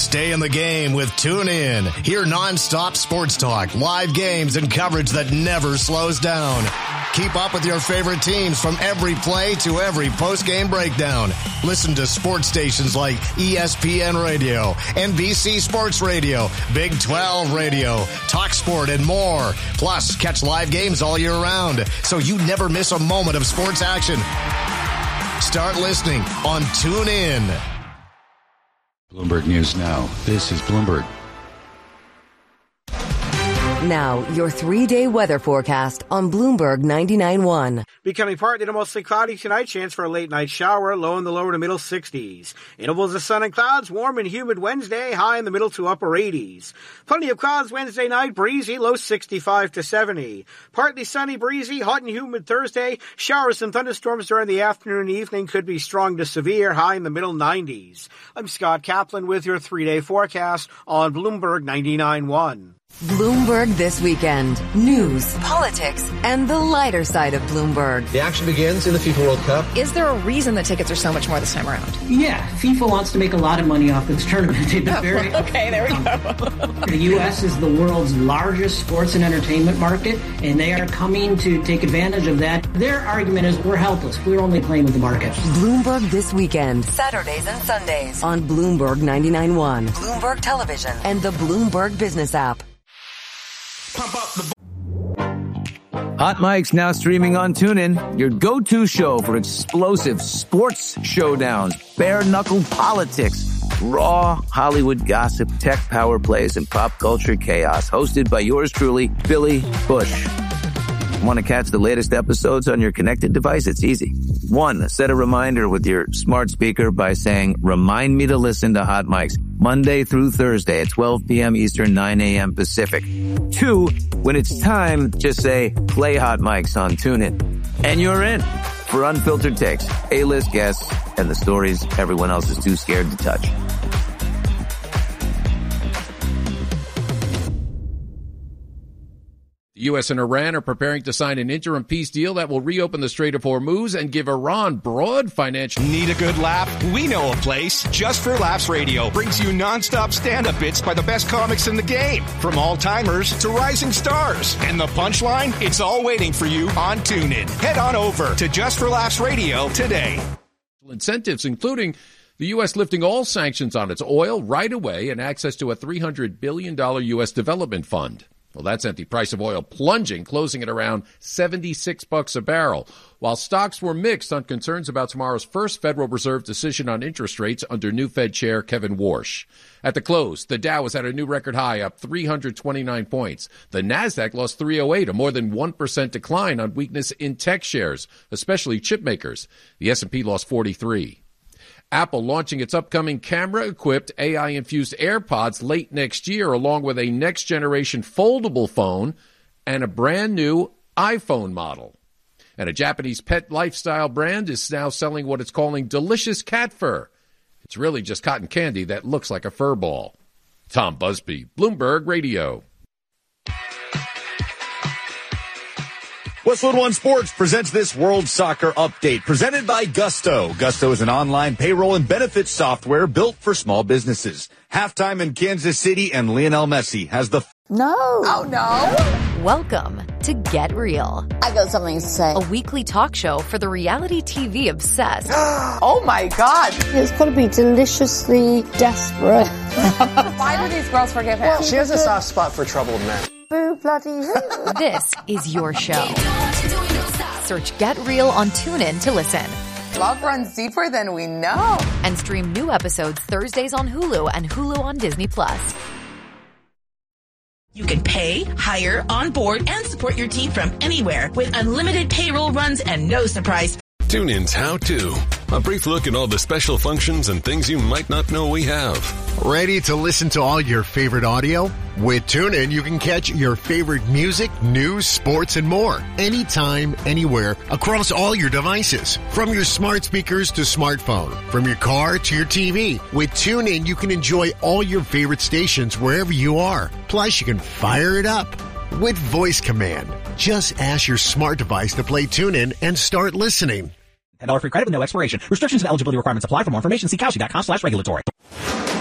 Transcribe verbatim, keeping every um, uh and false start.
Stay in the game with TuneIn. Hear nonstop sports talk, live games, and coverage that never slows down. Keep up with your favorite teams from every play to every post-game breakdown. Listen to sports stations like E S P N Radio, N B C Sports Radio, Big twelve Radio, TalkSport, and more. Plus, catch live games all year round, so you never miss a moment of sports action. Start listening on TuneIn. Bloomberg News Now. This is Bloomberg. Now, your three-day weather forecast on Bloomberg ninety-nine point one. Becoming partly to mostly cloudy tonight, chance for a late-night shower, low in the lower to middle sixties. Intervals of sun and clouds, warm and humid Wednesday, high in the middle to upper eighties. Plenty of clouds Wednesday night, breezy, low sixty-five to seventy. Partly sunny, breezy, hot and humid Thursday. Showers and thunderstorms during the afternoon and evening could be strong to severe, high in the middle nineties. I'm Scott Kaplan with your three-day forecast on Bloomberg ninety-nine point one. Bloomberg This Weekend. News, politics, and the lighter side of Bloomberg. The action begins in the FIFA World Cup. Is there a reason the tickets are so much more this time around? Yeah, FIFA wants to make a lot of money off this tournament. They've been very okay, there we go. The U S is the world's largest sports and entertainment market, and they are coming to take advantage of that. Their argument is we're helpless. We're only playing with the market. Bloomberg This Weekend. Saturdays and Sundays on Bloomberg ninety-nine point one, Bloomberg Television, and the Bloomberg Business app. Pump up the Hot Mike's now streaming on TuneIn, your go-to show for explosive sports showdowns, bare-knuckle politics, raw Hollywood gossip, tech power plays, and pop culture chaos. Hosted by yours truly, Billy Bush. Want to catch the latest episodes on your connected device? It's easy. One, set a reminder with your smart speaker by saying, remind me to listen to Hot Mike's Monday through Thursday at twelve p.m. Eastern, nine a.m. Pacific. Two, when it's time, just say, play Hot Mike's on TuneIn. And you're in for unfiltered takes, A-list guests, and the stories everyone else is too scared to touch. The U S and Iran are preparing to sign an interim peace deal that will reopen the Strait of Hormuz and give Iran broad financial... Need a good laugh? We know a place. Just for Laughs Radio brings you nonstop stand-up bits by the best comics in the game. From all-timers to rising stars. And the punchline? It's all waiting for you on TuneIn. Head on over to Just for Laughs Radio today. Incentives, including the U S lifting all sanctions on its oil right away and access to a three hundred billion dollars U S development fund. Well, that sent the price of oil plunging, closing at around seventy-six bucks a barrel, while stocks were mixed on concerns about tomorrow's first Federal Reserve decision on interest rates under new Fed Chair Kevin Warsh. At the close, the Dow was at a new record high, up three hundred twenty-nine points. The Nasdaq lost three oh eight, a more than one percent decline on weakness in tech shares, especially chip makers. The S and P lost forty-three. Apple launching its upcoming camera-equipped A I-infused AirPods late next year, along with a next-generation foldable phone and a brand-new iPhone model. And a Japanese pet lifestyle brand is now selling what it's calling delicious cat fur. It's really just cotton candy that looks like a fur ball. Tom Busby, Bloomberg Radio. Westwood One Sports presents this World Soccer Update, presented by Gusto. Gusto is an online payroll and benefits software built for small businesses. Halftime in Kansas City, and Lionel Messi has the... F- no. Oh, no. Welcome to Get Real. I got something to say. A weekly talk show for the reality T V obsessed. Oh, my God. It's got to be deliciously desperate. Why do these girls forgive him? Well, she has a soft spot for troubled men. Boo, bloody hell. This is your show. Search Get Real on TuneIn to listen. Love runs deeper than we know. And stream new episodes Thursdays on Hulu and Hulu on Disney Plus. You can pay, hire, onboard, and support your team from anywhere with unlimited payroll runs and no surprise. TuneIn's How To. A brief look at all the special functions and things you might not know we have. Ready to listen to all your favorite audio? With TuneIn, you can catch your favorite music, news, sports, and more. Anytime, anywhere, across all your devices. From your smart speakers to smartphone. From your car to your T V. With TuneIn, you can enjoy all your favorite stations wherever you are. Plus, you can fire it up with voice command. Just ask your smart device to play TuneIn and start listening. ten dollars free credit with no expiration. Restrictions and eligibility requirements apply. For more information, see Kalshi dot com slash regulatory.